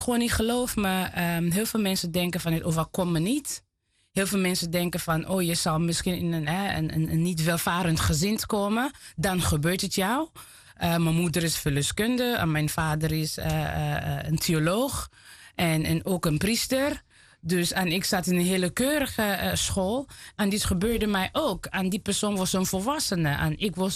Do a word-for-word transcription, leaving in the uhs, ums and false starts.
gewoon niet geloof me. Um, heel veel mensen denken van het overkomt me niet. Heel veel mensen denken van, oh, je zal misschien in een, hè, een, een, een niet welvarend gezin komen. Dan gebeurt het jou. Uh, mijn moeder is verloskundige en mijn vader is uh, uh, een theoloog en, en ook een priester. Dus en ik zat in een hele keurige uh, school en dit gebeurde mij ook. En die persoon was een volwassene en ik was